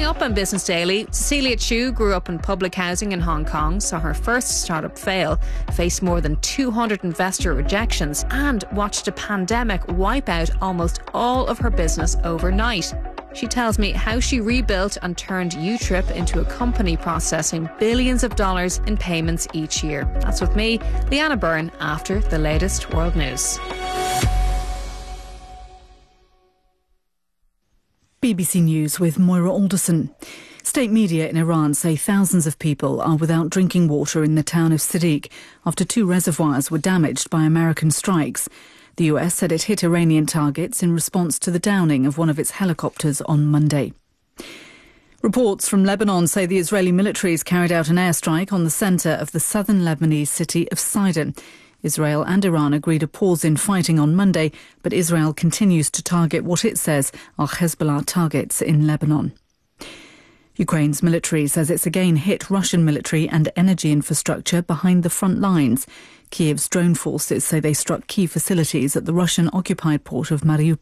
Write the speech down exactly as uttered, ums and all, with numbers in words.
up on Business Daily, Cecilia Chu grew up in public housing in Hong Kong, saw her first startup fail, faced more than two hundred investor rejections, and watched a pandemic wipe out almost all of her business overnight. She tells me how she rebuilt and turned U-Trip into a company processing billions of dollars in payments each year. That's with me, Leanna Byrne, after the latest world news. B B C News with Moira Alderson. State media in Iran say thousands of people are without drinking water in the town of Sadiq after two reservoirs were damaged by American strikes. The U S said it hit Iranian targets in response to the downing of one of its helicopters on Monday. Reports from Lebanon say the Israeli militaries carried out an airstrike on the centre of the southern Lebanese city of Sidon. Israel and Iran agreed a pause in fighting on Monday, but Israel continues to target what it says are Hezbollah targets in Lebanon. Ukraine's military says it's again hit Russian military and energy infrastructure behind the front lines. Kiev's drone forces say they struck key facilities at the Russian-occupied port of Mariupol.